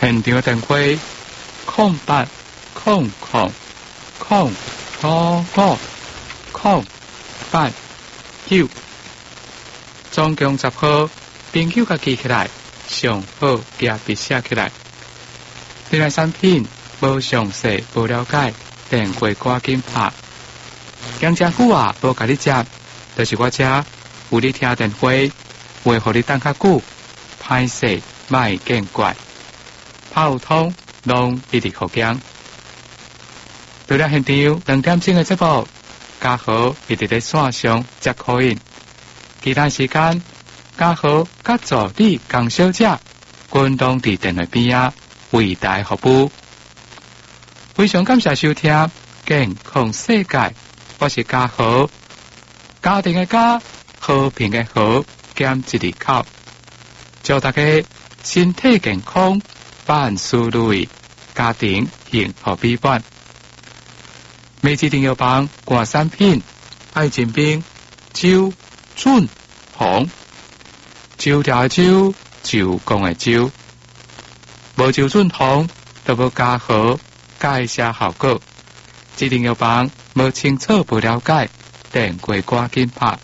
现场电话0800005555总共10号，朋友甲记起来，上好加笔写起来。另外产品无详细、无了解，电话赶紧拍。讲真久啊，无甲你接，就是我这有你听电话，话互你等较久，歹势莫见怪。拍有通，拢一直好讲。到了现场2点钟的节目，嘉豪一直在线上接口音。其他时间，嘉豪甲助理江小姐均拢伫电话边啊为大家服务。非常感谢收听健康世界，我是嘉豪，家庭的家，和平的和，减一字口，祝大家身体健康，万事如意，家庭幸福美满。每次订药房挂产品，爱情冰、酒、准、红，酒调的酒，酒讲的酒，无酒准红，都无加好介绍效果。指定药房无清楚不了解，电话赶紧拍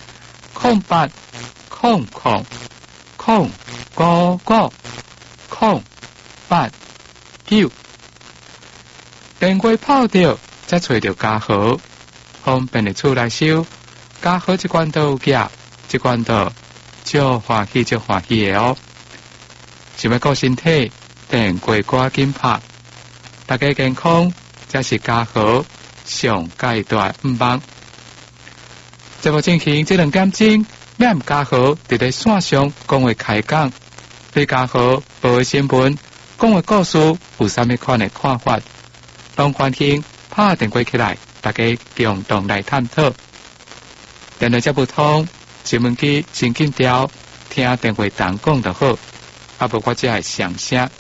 0800555589，电话泡掉。才找到嘉豪，方便的厝来收。嘉豪这关都有价，这关都足欢喜的哦。想要顾身体，电话赶紧拍。大家健康，这是嘉豪上阶段5帮。节目进行这2点钟，免嘉豪伫咧线上讲话开讲，对嘉豪报新闻、讲话故事有啥物款的看法，拢欢迎。拍电话起来，大家共同来探讨。电话接不通，新闻机先紧调，听电话人讲就好。啊，无我只系上声。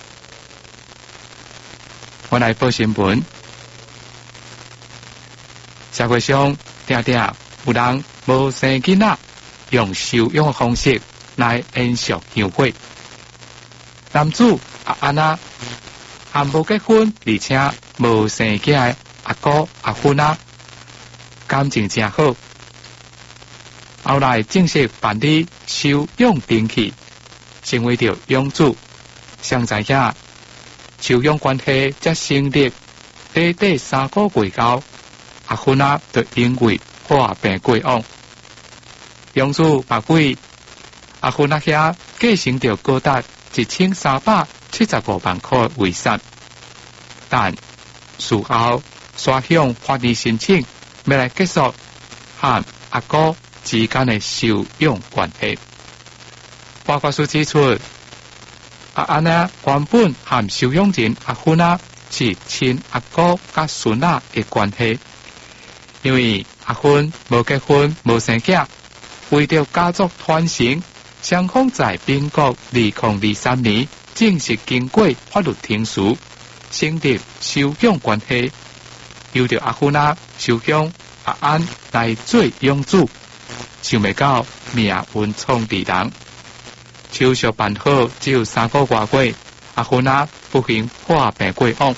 我来报新闻。社会上定定有人无生囡仔，用收养的方式来延续香火。男主阿安娜还无结婚，而且无生囝。阿哥阿芬啊，感情真好。后来正式办理收养登记，成为着养子。上知影收养关系才成立，短3个月后，阿芬啊就因为破病过往。养子把贵，阿芬啊遐继承着高达1375万块遗产，但事后。刷向法律申请，要来结束和阿哥之间的收养关系。报告书指出，阿安娜原本和收养人阿芬啊是亲阿哥甲孙仔的关系，因为阿芬无结婚无生囝，为着家族传承，双方在民国2023年正式经过法律程序，成立收养关系。由着阿芬啊收养阿安来做养子，想未到命运创治人。手续办好只有3个多月，阿芬啊不幸破病过往。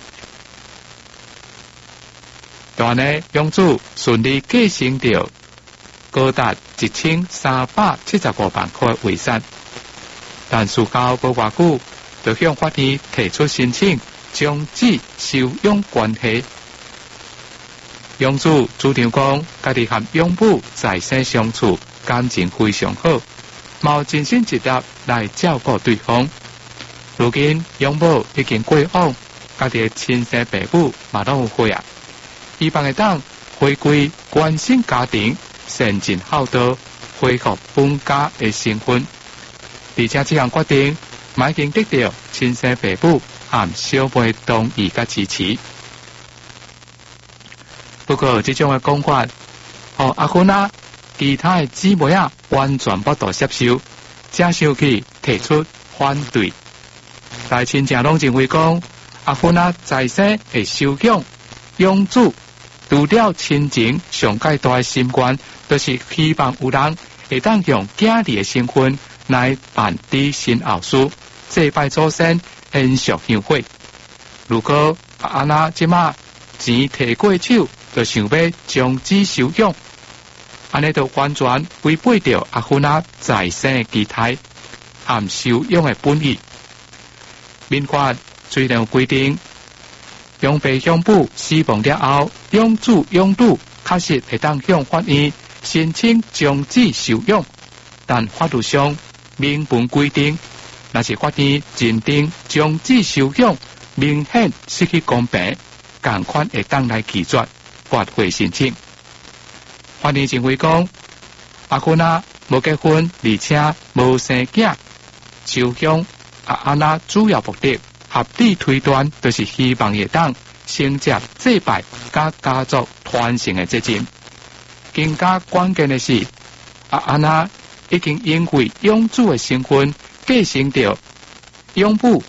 但呢，养子顺利继承着高达1375万块遗产，但事后无偌久，就向法院提出申请，终止收养关系。养子主张讲，家己和养母在生相处，感情非常好，冇尽心尽力来照顾对方。如今养母已经过往，家己的亲生爸母嘛拢有岁啊，希望会当回归关心家庭，善尽孝道，恢复本家的身份。而且这项决定，嘛已经得到亲生爸母和小妹同意甲支持。不过，这种的讲法，阿芬啊，其他的姊妹啊，完全不度接受，正生气提出反对。大亲戚拢认为讲，阿芬啊在生的收养养子，除了亲情上界大的心愿，就是希望有人会当用囝儿的身份来办理新后事，祭拜祖先， 延续行贿。如果安那即马钱摕过手，就想要将之收养，安尼就完全违背着阿芬仔再生的期待，含收养的本意。民法虽然有规定，养爸养母死亡了后，养子养女确实会当向法院申请终止收养，但法律上明文规定，若是法院认定终止收养明显失去公平，同款会当来拒绝驳回申请。法院认为讲，阿芬仔无结婚，而且无生囝，收养安那主要目的，合理推断就是希望会当承接祭拜甲家族传承的责任。更加关键的是，安那已经因为养子的身份继承着养母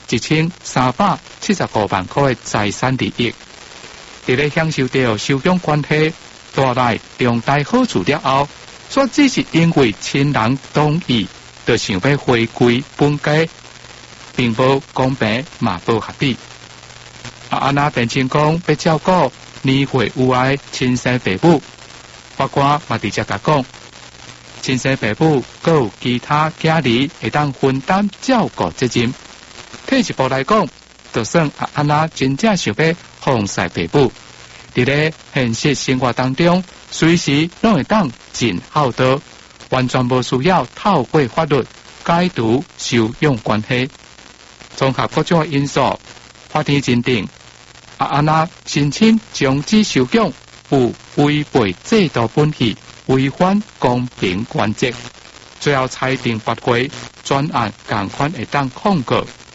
1375万块的财产利益，伫咧享受到收养关系带来重大好处了后，却只是因为亲人同意，就想要回归本家，并无公平嘛无合理。安那变成讲要照顾年岁有爱亲生父母，法官嘛直接甲讲，亲生父母佮有其他家儿会当分担照顾责任。退一步来讲，就算安那真正想要放晒父母，伫咧现实生活当中，随时拢会当尽孝道，完全无需要透过法律解除收养关系。综合各种因素，法庭认定安那申请终止收养有违背制度本意，违反公平原则，最后裁定驳回，专案同款会当控告